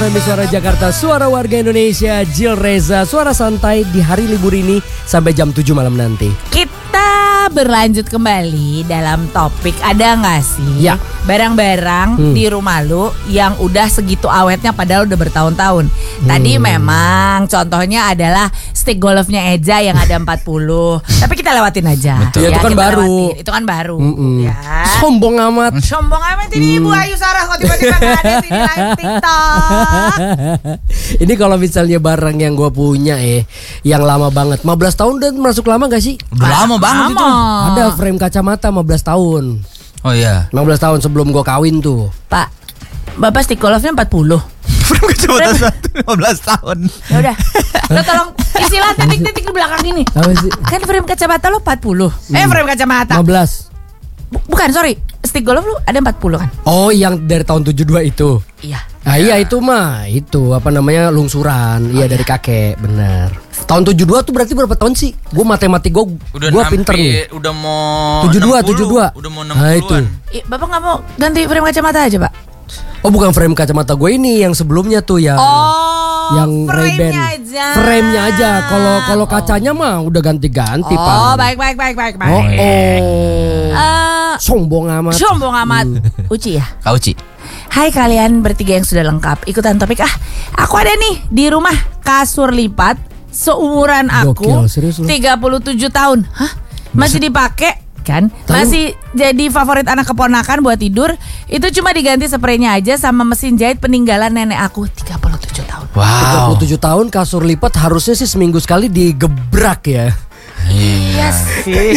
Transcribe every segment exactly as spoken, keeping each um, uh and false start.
F M Suara Jakarta, suara warga Indonesia. Jill Reza, suara santai di hari libur ini sampai jam tujuh malam nanti. Kita berlanjut kembali dalam topik, ada gak sih ya. barang-barang hmm. di rumah lu yang udah segitu awetnya padahal udah bertahun-tahun. hmm. Tadi memang contohnya adalah stick golfnya Eja yang ada empat puluh. Tapi kita lewatin aja. Betul. Ya, itu kan baru lewatin. Itu kan baru ya. Sombong amat. Sombong amat ini hmm. Ibu Ayu Sarah kok tiba-tiba gak ada di live TikTok. Ini kalau misalnya barang yang gue punya eh yang lama banget, lima belas tahun dan masuk lama gak sih? Udah lama banget itu. Ada frame kacamata lima belas tahun. Oh iya. lima belas tahun sebelum gue kawin tuh. Pak, Bapak stick golfnya empat puluh. Frame kacamata lima belas tahun. Ya udah. Lo tolong istilah titik-titik di belakang ini. Apa sih? Kan frame kacamata lo empat puluh. Hmm. Eh frame kacamata lima belas. Bukan, sorry. Stick golf lu ada empat puluh kan? Oh, yang dari tahun tujuh puluh dua itu. Iya. Nah, iya itu mah itu apa namanya lungsuran. Oh, iya dari kakek, benar. Tahun tujuh puluh dua tuh berarti berapa tahun sih? Gue matematik gue gue pinter nih. Udah mau tujuh puluh dua, tujuh puluh dua. Udah mau enam puluhan. Nah, itu. I, Bapak enggak mau ganti frame kacamata aja, Pak? Oh, bukan frame kacamata gue ini yang sebelumnya tuh yang oh, yang Ray-Ban. Aja. Frame-nya aja. Kalau kalau kacanya oh. mah udah ganti-ganti, Pak. Oh, baik baik baik baik baik. Oh, oh. Uh, sombong amat. Sombong amat. Hmm. Uci ya? Kak Uci. Hai kalian bertiga yang sudah lengkap. Ikutan topik ah. Aku ada nih di rumah kasur lipat seumuran aku. Gokil, tiga puluh tujuh tahun. Hah? Masih dipakai? Kan Tahu. Masih jadi favorit anak keponakan buat tidur. Itu cuma diganti spraynya aja sama mesin jahit peninggalan nenek aku tiga puluh tujuh tahun. Wow, tiga puluh tujuh tahun kasur lipat harusnya sih seminggu sekali digebrak ya. Iya sih.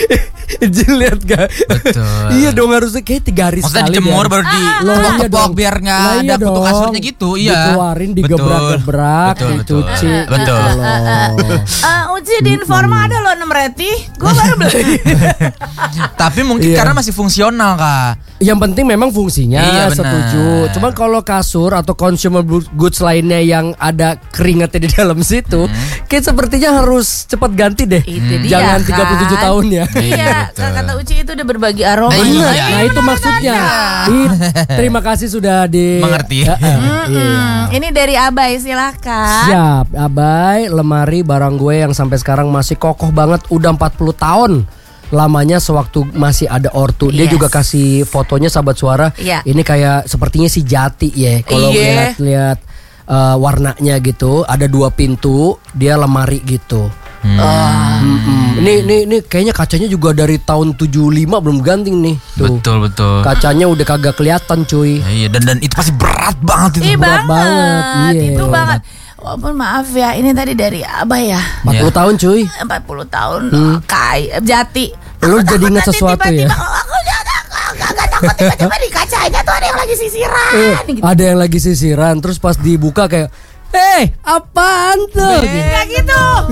Jil lihat gak? Betul. Iya dong, harusnya kayak tiga hari maksudnya sekali. Maksudnya dijemur baru di tepok biar gak nah, ada kutu iya kasurnya gitu. Iya. Dikeluarin, digebrak-gebrak, dicuci. Betul. Uh, Uci di Informa ada loh enam reti. Gue baru beli. Tapi mungkin iya. karena masih fungsional Kak. Yang penting memang fungsinya, iya, setuju. Cuman kalau kasur atau consumer goods lainnya yang ada keringatnya di dalam situ, hmm. kayak sepertinya harus cepat ganti deh. Itu Jangan dia, tiga puluh tujuh kan? tahun ya. Iya, kata Uci itu udah berbagi aroma. Benar, iya. nah itu maksudnya. Ih, terima kasih sudah di mengerti. Ya, eh, iya. Ini dari Abai, silakan. Siap, Abai, lemari barang gue yang sampai sekarang masih kokoh banget, udah empat puluh tahun. Lamanya sewaktu masih ada ortu. Dia yes. juga kasih fotonya sahabat suara. Yeah. Ini kayak sepertinya si jati ya. Kalau yeah. lihat-lihat uh, warnanya gitu, ada dua pintu, dia lemari gitu. Hmm. Uh, mm-mm. Ini ini ini kayaknya kacanya juga dari tahun tujuh puluh lima belum ganti nih. Tuh. Betul betul. Kacanya udah kagak kelihatan cuy. Ya, iya dan dan itu pasti berat banget itu. Ih, berat banget. banget. Iya. Itu banget. Walaupun maaf ya, ini tadi dari Abah ya. empat puluh yeah. tahun cuy. empat puluh tahun hmm. kai jati. Lu jadi ingat sesuatu tiba-tiba, ya. Aku gak takut tiba-tiba di kacanya tuh ada yang lagi sisiran. Eh, gitu. Ada yang lagi sisiran, terus pas dibuka kayak, "Eh, apaan tuh?" Kayak gitu.